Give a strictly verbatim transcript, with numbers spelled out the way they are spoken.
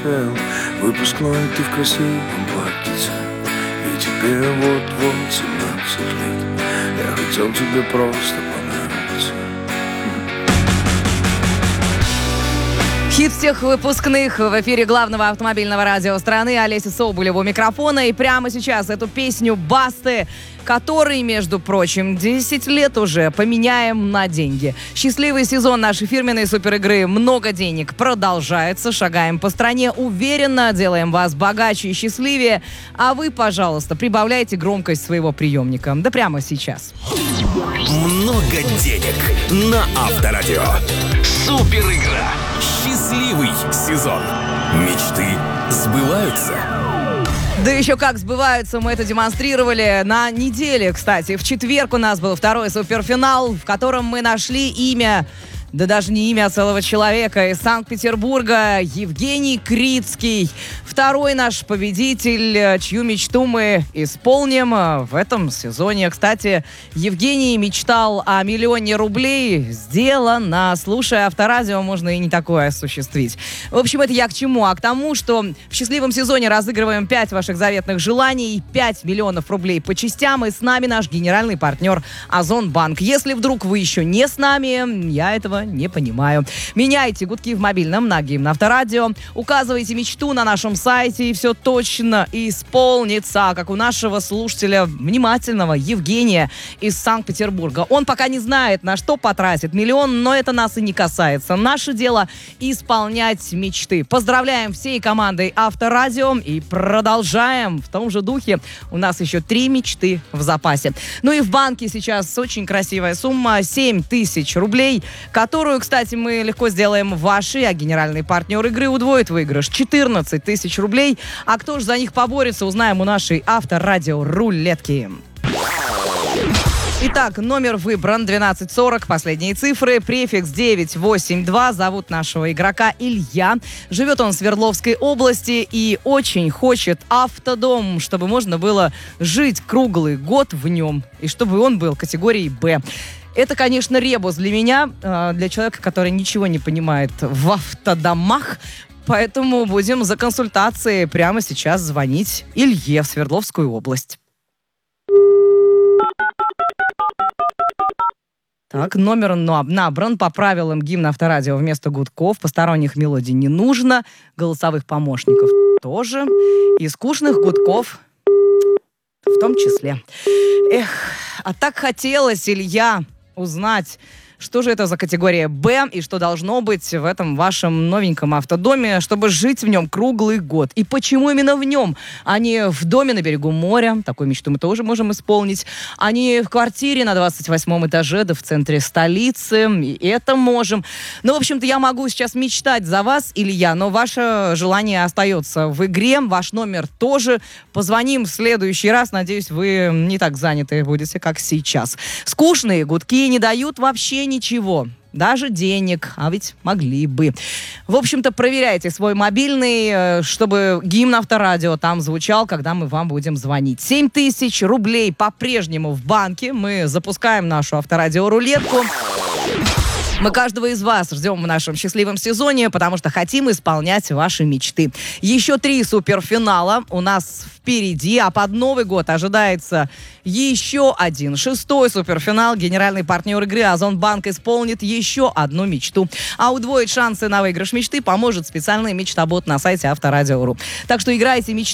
Выпускной ты в красивом платьице, и тебе вот-вот семнадцать лет. Я хотел тебе просто понравиться. Хит всех выпускных в эфире главного автомобильного радио страны. Олеся Соболева у микрофона. И прямо сейчас эту песню Басты, который, между прочим, десять лет уже, поменяем на деньги. Счастливый сезон нашей фирменной суперигры «Много денег» продолжается. Шагаем по стране уверенно, делаем вас богаче и счастливее. А вы, пожалуйста, прибавляйте громкость своего приемника. Да прямо сейчас. Много денег на Авторадио. Суперигра. Счастливый сезон. Мечты сбываются. Да еще как сбываются, мы это демонстрировали на неделе, кстати. В четверг у нас был второй суперфинал, в котором мы нашли имя, да даже не имя, а целого человека из Санкт-Петербурга, Евгений Крицкий. Второй наш победитель, чью мечту мы исполним в этом сезоне. Кстати, Евгений мечтал о миллионе рублей. Сделано. Слушая Авторадио, можно и не такое осуществить. В общем, это я к чему? А к тому, что в счастливом сезоне разыгрываем пять ваших заветных желаний, пять миллионов рублей по частям. И с нами наш генеральный партнер Озонбанк. Если вдруг вы еще не с нами, я этого не понимаю. Меняйте гудки в мобильном на гимн Авторадио. Указывайте мечту на нашем сайте, и все точно исполнится, как у нашего слушателя внимательного Евгения из Санкт-Петербурга. Он пока не знает, на что потратит миллион, но это нас и не касается. Наше дело исполнять мечты. Поздравляем всей командой Авторадио и продолжаем в том же духе. У нас еще три мечты в запасе. Ну и в банке сейчас очень красивая сумма семь тысяч рублей, которую, кстати, мы легко сделаем вашей, а генеральный партнер игры удвоит выигрыш четырнадцать тысяч рублей. А кто же за них поборется, узнаем у нашей Авторадио рулетки. Итак, номер выбран двенадцать сорок, последние цифры, префикс девять восемь два. Зовут нашего игрока Илья. Живет он в Свердловской области и очень хочет автодом, чтобы можно было жить круглый год в нем, и чтобы он был категории «Б». Это, конечно, ребус для меня, для человека, который ничего не понимает в автодомах. Поэтому будем за консультацией прямо сейчас звонить Илье в Свердловскую область. Так, номер набран по правилам гимна Авторадио. Вместо гудков посторонних мелодий не нужно, голосовых помощников тоже, и скучных гудков в том числе. Эх, а так хотелось, Илья, узнать, что же это за категория «Б» и что должно быть в этом вашем новеньком автодоме, чтобы жить в нем круглый год. И почему именно в нем, а не в доме на берегу моря, такую мечту мы тоже можем исполнить, а не в квартире на двадцать восьмом этаже, да в центре столицы, и это можем. Ну, в общем-то, я могу сейчас мечтать за вас, Илья, но ваше желание остается в игре, ваш номер тоже. Позвоним в следующий раз, надеюсь, вы не так заняты будете, как сейчас. Скучные гудки не дают вообще ничего, даже денег, а ведь могли бы. В общем-то, проверяйте свой мобильный, чтобы гимн Авторадио там звучал, когда мы вам будем звонить. семь тысяч рублей по-прежнему в банке. Мы запускаем нашу Авторадио рулетку. Мы каждого из вас ждем в нашем счастливом сезоне, потому что хотим исполнять ваши мечты. Еще три суперфинала у нас впереди, а под Новый год ожидается еще один шестой суперфинал. Генеральный партнер игры Озонбанк исполнит еще одну мечту. А удвоить шансы на выигрыш мечты поможет специальный мечтобот на сайте Авторадио точка ру. Так что играйте, мечтайте.